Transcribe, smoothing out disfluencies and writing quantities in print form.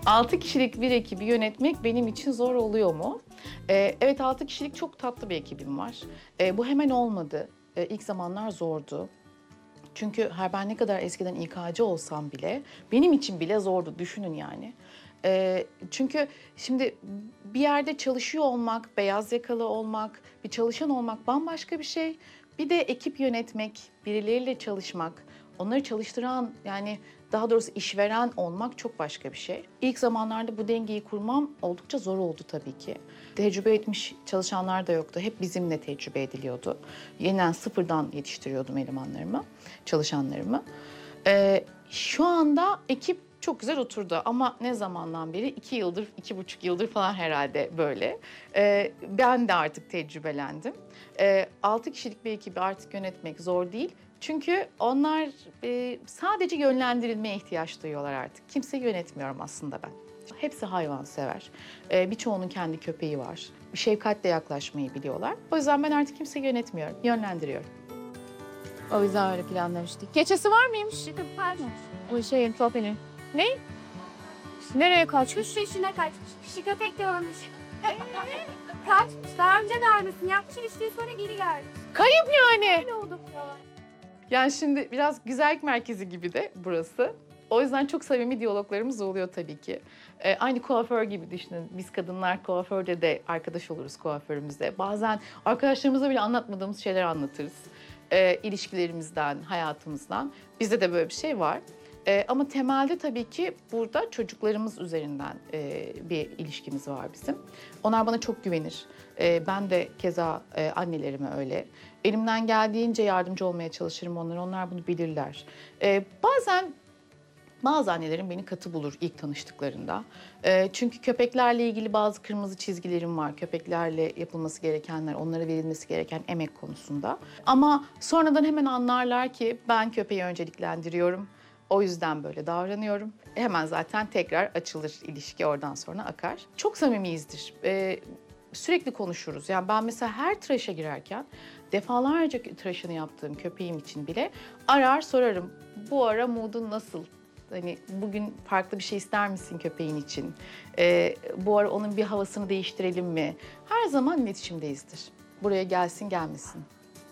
6 kişilik bir ekibi yönetmek benim için zor oluyor mu? Evet, 6 kişilik çok tatlı bir ekibim var. Bu hemen olmadı. İlk zamanlar zordu. Çünkü ben ne kadar eskiden İK'cı olsam bile benim için bile zordu, düşünün yani. Çünkü şimdi bir yerde çalışıyor olmak, beyaz yakalı olmak, bir çalışan olmak bambaşka bir şey. Bir de ekip yönetmek, birileriyle çalışmak, onları çalıştıran, yani daha doğrusu işveren olmak çok başka bir şey. İlk zamanlarda bu dengeyi kurmam oldukça zor oldu tabii ki. Tecrübe etmiş çalışanlar da yoktu. Hep bizimle tecrübe ediliyordu. Yeniden sıfırdan yetiştiriyordum elemanlarımı, çalışanlarımı. Şu anda ekip çok güzel oturdu ama ne zamandan beri? 2 yıldır, 2,5 yıldır falan herhalde böyle. Ben de artık tecrübelendim. 6 kişilik bir ekibi artık yönetmek zor değil. Çünkü onlar sadece yönlendirilmeye ihtiyaç duyuyorlar artık. Kimseyi yönetmiyorum aslında ben. Hepsi hayvansever. Birçoğunun kendi köpeği var. Şefkatle yaklaşmayı biliyorlar. O yüzden ben artık kimseyi yönetmiyorum, yönlendiriyorum. O yüzden öyle planlamıştık. Geçesi var mıymış? Pardon. Bu şeyin topinin. Ne? Nereye kaçmış? Kuş peşine kaçmış. Kişi köpek görmüş. Kaçmış. Daha önce vermesin. Yapmış ilişkiyi sonra geri gelmiş. Kayıp yani. Öyle oldu. Yani şimdi biraz güzellik merkezi gibi de burası. O yüzden çok samimi diyaloglarımız oluyor tabii ki. Aynı kuaför gibi düşünün. Biz kadınlar kuaförde de arkadaş oluruz kuaförümüzde. Bazen arkadaşlarımıza bile anlatmadığımız şeyler anlatırız. İlişkilerimizden, hayatımızdan. Bizde de böyle bir şey var. Ama temelde tabii ki burada çocuklarımız üzerinden bir ilişkimiz var bizim. Onlar bana çok güvenir. Ben de keza annelerime öyle. Elimden geldiğince yardımcı olmaya çalışırım onlara. Onlar bunu bilirler. Bazen bazı annelerim beni katı bulur ilk tanıştıklarında. Çünkü köpeklerle ilgili bazı kırmızı çizgilerim var. Köpeklerle yapılması gerekenler, onlara verilmesi gereken emek konusunda. Ama sonradan hemen anlarlar ki ben köpeği önceliklendiriyorum. O yüzden böyle davranıyorum. Hemen zaten tekrar açılır ilişki, oradan sonra akar. Çok samimiyizdir. Sürekli konuşuruz. Yani ben mesela her tıraşa girerken defalarca tıraşını yaptığım köpeğim için bile arar sorarım. Bu ara moodun nasıl? Hani bugün farklı bir şey ister misin köpeğin için? Bu ara onun bir havasını değiştirelim mi? Her zaman iletişimdeyizdir. Buraya gelsin gelmesin.